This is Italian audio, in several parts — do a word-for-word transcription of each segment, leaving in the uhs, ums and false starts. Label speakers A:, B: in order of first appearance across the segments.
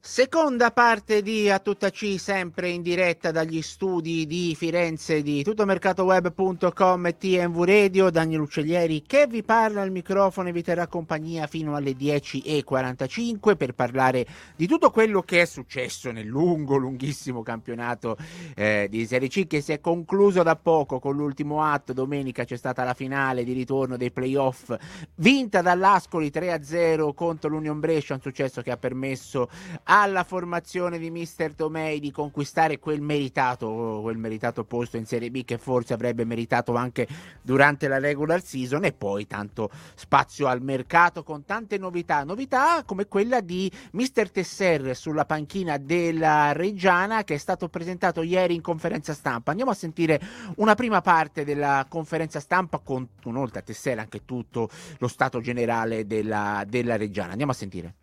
A: Seconda parte di A Tutta C, sempre in diretta dagli studi di Firenze di tuttomercatoweb punto com e T M V Radio. Daniele Uccellieri che vi parla al microfono e vi terrà compagnia fino alle dieci e quarantacinque per parlare di tutto quello che è successo nel lungo, lunghissimo campionato eh, di Serie C, che si è concluso da poco con l'ultimo atto. Domenica c'è stata la finale di ritorno dei playoff, vinta dall'Ascoli tre a zero contro l'Union Brescia, un successo che ha permesso alla formazione di mister Tomei di conquistare quel meritato quel meritato posto in Serie B che forse avrebbe meritato anche durante la regular season. E poi tanto spazio al mercato con tante novità novità come quella di mister Tesser sulla panchina della Reggiana, che è stato presentato ieri in conferenza stampa. Andiamo a sentire una prima parte della conferenza stampa con, oltre a Tesser, anche tutto lo stato generale della, della Reggiana. Andiamo a sentire.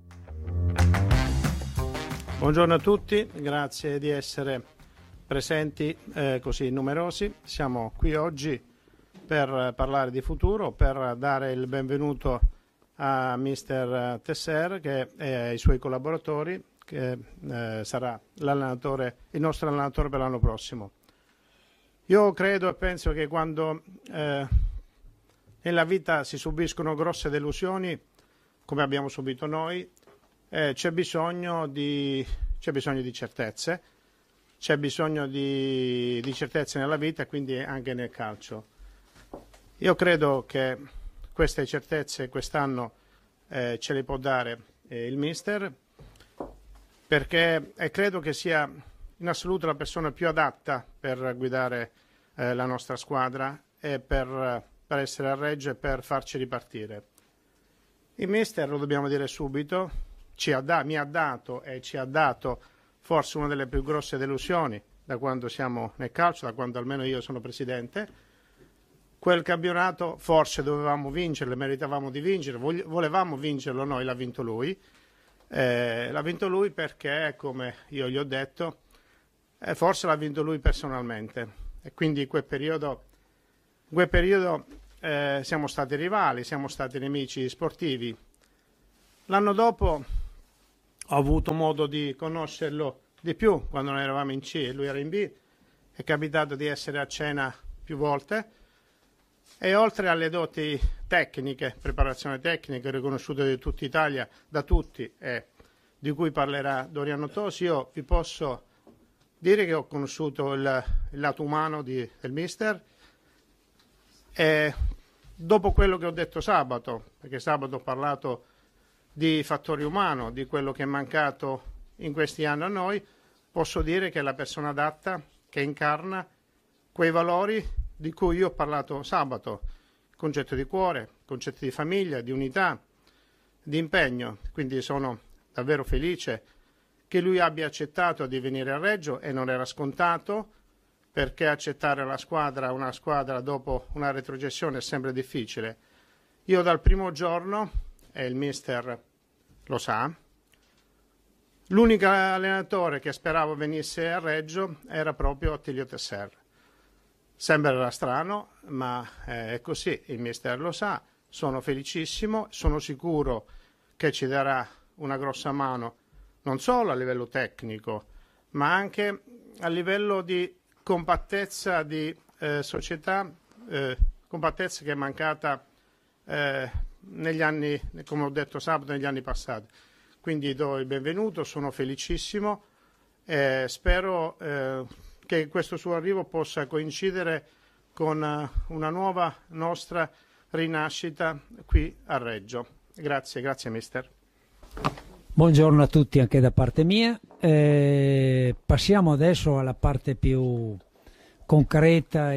B: Buongiorno a tutti, grazie di essere presenti eh, così numerosi. Siamo qui oggi per parlare di futuro, per dare il benvenuto a mister Tesser che e ai suoi collaboratori, che eh, sarà l'allenatore, il nostro allenatore per l'anno prossimo. Io credo e penso che quando eh, nella vita si subiscono grosse delusioni, come abbiamo subito noi, Eh, c'è bisogno di c'è bisogno di certezze, c'è bisogno di, di certezze nella vita e quindi anche nel calcio. Io credo che queste certezze quest'anno eh, ce le può dare eh, il mister, perché eh, credo che sia in assoluto la persona più adatta per guidare eh, la nostra squadra e per, per essere a Reggio e per farci ripartire. Il mister, lo dobbiamo dire subito, Ci ha da, mi ha dato e ci ha dato forse una delle più grosse delusioni da quando siamo nel calcio, da quando almeno io sono presidente. Quel campionato forse dovevamo vincerlo, meritavamo di vincere, volevamo vincerlo noi, l'ha vinto lui. Eh, l'ha vinto lui perché, come io gli ho detto, eh, forse l'ha vinto lui personalmente. E quindi in quel periodo, in quel periodo eh, siamo stati rivali, siamo stati nemici sportivi. L'anno dopo ho avuto modo di conoscerlo di più quando noi eravamo in C e lui era in B. È capitato di essere a cena più volte e oltre alle doti tecniche, preparazione tecnica riconosciuta di tutta Italia, da tutti e di cui parlerà Doriano Tosi, io vi posso dire che ho conosciuto il, il lato umano di, del mister e dopo quello che ho detto sabato, perché sabato ho parlato di fattore umano, di quello che è mancato in questi anni a noi, posso dire che è la persona adatta che incarna quei valori di cui io ho parlato sabato, concetto di cuore, concetto di famiglia, di unità, di impegno. Quindi sono davvero felice che lui abbia accettato di venire a Reggio e non era scontato, perché accettare la squadra, una squadra dopo una retrocessione è sempre difficile. Io dal primo giorno, e il mister lo sa, l'unico allenatore che speravo venisse a Reggio era proprio Attilio Tesser. Sembrerà strano, ma è così, il mister lo sa, sono felicissimo, sono sicuro che ci darà una grossa mano, non solo a livello tecnico, ma anche a livello di compattezza di eh, società, eh, compattezza che è mancata eh, negli anni, come ho detto sabato, negli anni passati. Quindi do il benvenuto, sono felicissimo e spero eh, che questo suo arrivo possa coincidere con uh, una nuova nostra rinascita qui a Reggio. Grazie, grazie mister.
C: Buongiorno a tutti anche da parte mia. Eh, passiamo adesso alla parte più concreta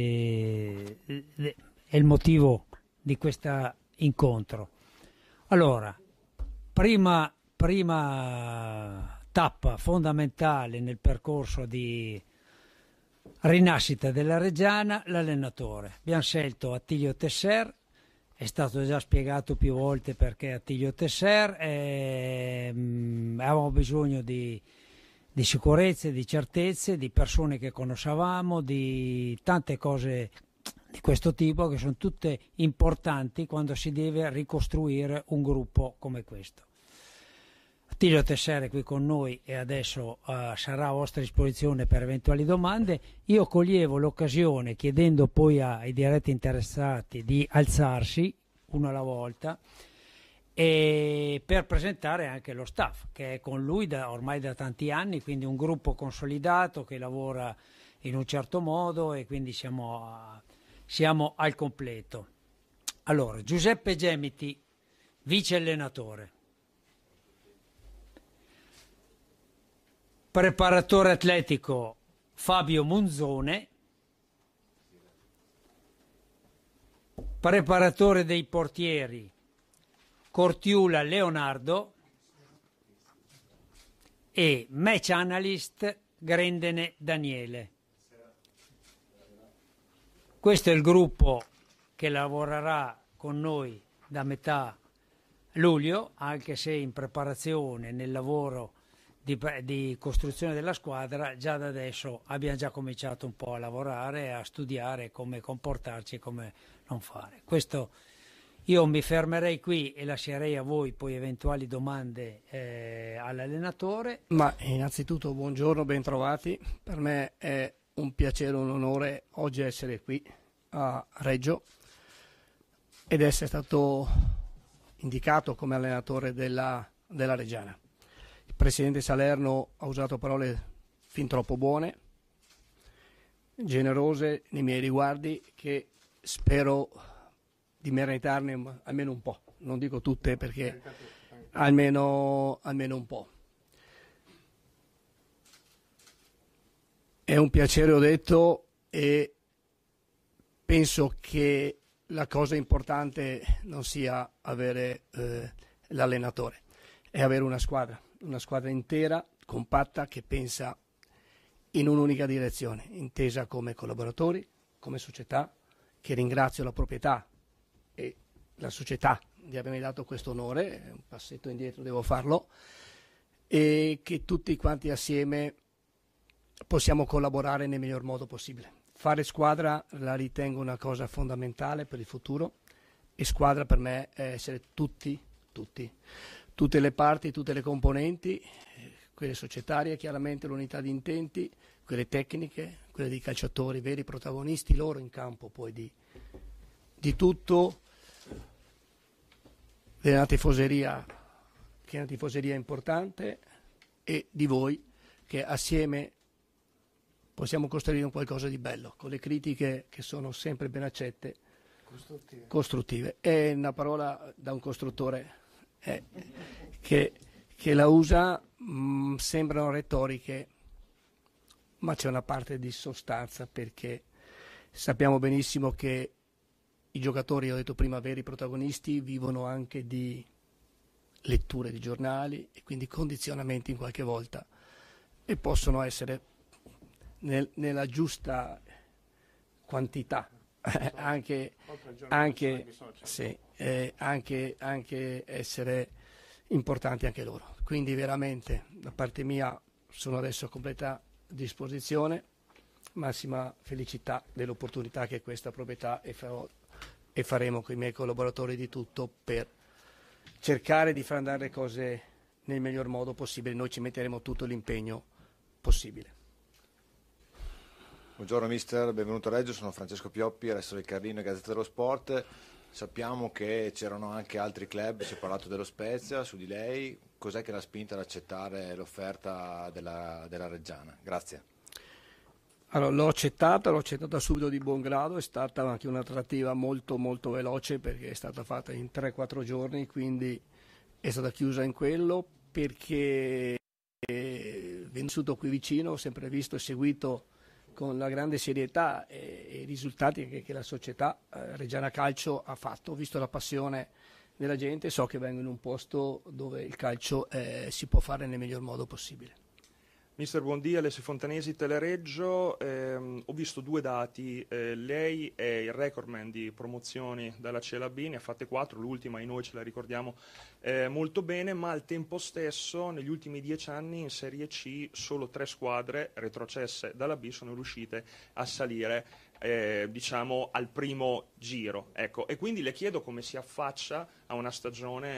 C: e, e il motivo di questa incontro. Allora, prima, prima tappa fondamentale nel percorso di rinascita della Reggiana, l'allenatore. Abbiamo scelto Attilio Tesser, è stato già spiegato più volte perché Attilio Tesser, e, mh, avevamo bisogno di, di sicurezze, di certezze, di persone che conoscevamo, di tante cose di questo tipo che sono tutte importanti quando si deve ricostruire un gruppo come questo. Attilio Tessere qui con noi e adesso uh, sarà a vostra disposizione per eventuali domande. Io coglievo l'occasione, chiedendo poi ai diretti interessati di alzarsi uno alla volta, e per presentare anche lo staff che è con lui da, ormai da tanti anni, quindi un gruppo consolidato che lavora in un certo modo e quindi siamo, a, siamo al completo. Allora, Giuseppe Gemiti, vice allenatore. Preparatore atletico Fabio Munzone, preparatore dei portieri Cortiula Leonardo e match analyst Grendene Daniele. Questo è il gruppo che lavorerà con noi da metà luglio, anche se in preparazione nel lavoro Di, di costruzione della squadra già da adesso abbiamo già cominciato un po' a lavorare, a studiare come comportarci e come non fare. Questo io mi fermerei qui e lascerei a voi poi eventuali domande eh, all'allenatore.
D: Ma innanzitutto buongiorno, bentrovati. Per me è un piacere, un onore oggi essere qui a Reggio ed essere stato indicato come allenatore della, della Reggiana. Il presidente Salerno ha usato parole fin troppo buone, generose nei miei riguardi, che spero di meritarne almeno un po'. Non dico tutte perché almeno, almeno un po'. È un piacere, ho detto, e penso che la cosa importante non sia avere eh, l'allenatore, è avere una squadra. Una squadra intera, compatta, che pensa in un'unica direzione, intesa come collaboratori, come società, che ringrazio la proprietà e la società di avermi dato questo onore, un passetto indietro devo farlo, e che tutti quanti assieme possiamo collaborare nel miglior modo possibile. Fare squadra la ritengo una cosa fondamentale per il futuro, e squadra per me è essere tutti, tutti. Tutte le parti, tutte le componenti, quelle societarie, chiaramente l'unità di intenti, quelle tecniche, quelle dei calciatori, veri protagonisti, loro in campo poi di, di tutto, della tifoseria, che è una tifoseria importante, e di voi che assieme possiamo costruire un qualcosa di bello, con le critiche che sono sempre ben accette, costruttive. costruttive. È una parola da un costruttore Eh, che, che la usa, mh, sembrano retoriche, ma c'è una parte di sostanza, perché sappiamo benissimo che i giocatori, ho detto prima, veri protagonisti, vivono anche di letture di giornali e quindi condizionamenti in qualche volta, e possono essere nel, nella giusta quantità anche, anche, sì, eh, anche, anche essere importanti anche loro. Quindi veramente da parte mia sono adesso a completa disposizione, massima felicità dell'opportunità che questa proprietà, e, farò, e faremo con i miei collaboratori di tutto per cercare di far andare le cose nel miglior modo possibile. Noi ci metteremo tutto l'impegno possibile.
E: Buongiorno mister, benvenuto a Reggio, sono Francesco Pioppi, Resto del Carlino e Gazzetta dello Sport. Sappiamo che c'erano anche altri club, si è parlato dello Spezia, su di lei, cos'è che l'ha spinta ad accettare l'offerta della, della Reggiana? Grazie.
D: Allora, l'ho accettata, l'ho accettata subito di buon grado, è stata anche una trattativa molto molto veloce perché è stata fatta in tre quattro giorni, quindi è stata chiusa in quello, perché eh, vissuto qui vicino, ho sempre visto e seguito con la grande serietà e, e i risultati che, che la società eh, Reggiana Calcio ha fatto. Ho visto la passione della gente, so che vengo in un posto dove il calcio eh, si può fare nel miglior modo possibile.
F: Mister buondì, Alessio Fontanesi, Telereggio. Eh, ho visto due dati, eh, lei è il recordman di promozioni dalla C L B, ne ha fatte quattro, l'ultima e noi ce la ricordiamo eh, molto bene, ma al tempo stesso negli ultimi dieci anni in Serie C solo tre squadre retrocesse dalla B sono riuscite a salire eh, diciamo al primo giro. Ecco. E quindi le chiedo come si affaccia a una stagione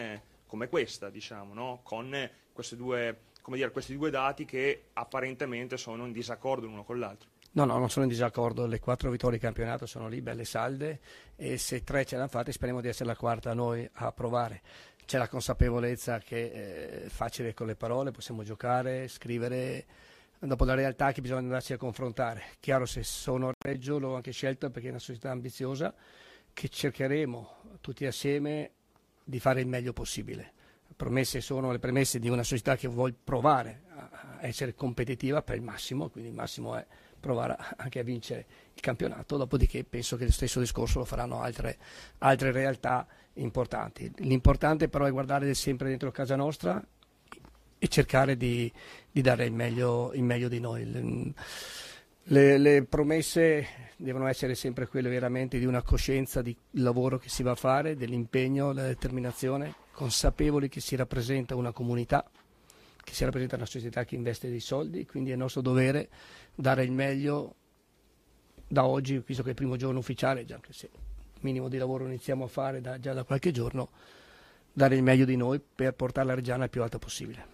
F: come questa, diciamo, no? Con queste due, come dire, questi due dati che apparentemente sono in disaccordo l'uno con l'altro.
D: No, no, non sono in disaccordo, le quattro vittorie di campionato sono lì, belle salde, e se tre ce l'hanno fatte speriamo di essere la quarta noi a provare. C'è la consapevolezza che è facile con le parole, possiamo giocare, scrivere, dopo la realtà che bisogna andarci a confrontare. Chiaro, se sono a Reggio l'ho anche scelta perché è una società ambiziosa che cercheremo tutti assieme di fare il meglio possibile. Promesse sono le premesse di una società che vuole provare a essere competitiva per il massimo, quindi il massimo è provare anche a vincere il campionato, dopodiché penso che lo stesso discorso lo faranno altre, altre realtà importanti. L'importante però è guardare sempre dentro casa nostra e cercare di, di dare il meglio, il meglio di noi. Le, le promesse devono essere sempre quelle veramente di una coscienza di lavoro che si va a fare, dell'impegno, della determinazione, consapevoli che si rappresenta una comunità, che si rappresenta una società che investe dei soldi, quindi è nostro dovere dare il meglio da oggi, visto che è il primo giorno ufficiale, già che se il minimo di lavoro iniziamo a fare da, già da qualche giorno, dare il meglio di noi per portare la Reggiana il più alta possibile.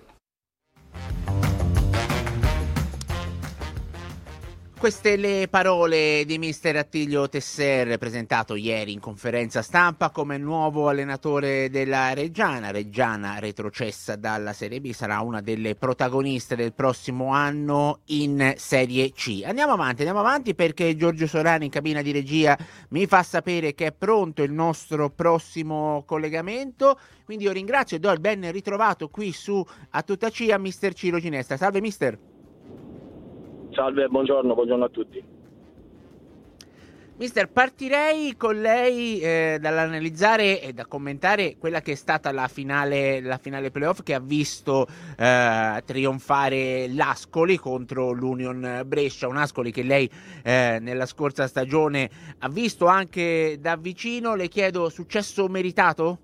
A: Queste le parole di mister Attilio Tesser, presentato ieri in conferenza stampa come nuovo allenatore della Reggiana. Reggiana, retrocessa dalla Serie B, sarà una delle protagoniste del prossimo anno in Serie C. Andiamo avanti, andiamo avanti perché Giorgio Sorani in cabina di regia mi fa sapere che è pronto il nostro prossimo collegamento. Quindi io ringrazio e do il ben ritrovato qui su A Tutta C a mister Ciro Ginestra. Salve mister.
G: Salve, buongiorno, buongiorno a tutti.
A: Mister, partirei con lei eh, dall'analizzare e da commentare quella che è stata la finale, la finale playoff che ha visto eh, trionfare l'Ascoli contro l'Union Brescia, un Ascoli che lei eh, nella scorsa stagione ha visto anche da vicino. Le chiedo, successo meritato?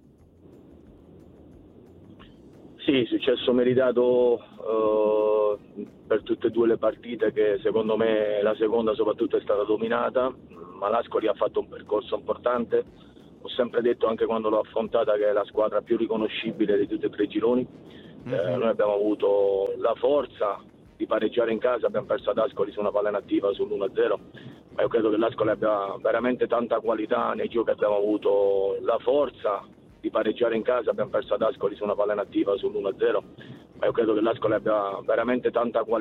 G: Sì, successo meritato uh, per tutte e due le partite, che secondo me la seconda soprattutto è stata dominata, ma l'Ascoli ha fatto un percorso importante. Ho sempre detto, anche quando l'ho affrontata, che è la squadra più riconoscibile di tutti e tre i gironi. Mm-hmm. Eh, noi abbiamo avuto la forza di pareggiare in casa, abbiamo perso ad Ascoli su una palla inattiva sull'uno a zero, ma io credo che l'Ascoli abbia veramente tanta qualità nei giochi. Abbiamo avuto la forza di pareggiare in casa, abbiamo perso ad Ascoli su una palla inattiva sull'uno a zero, ma io credo che l'Ascoli abbia veramente tanta qualità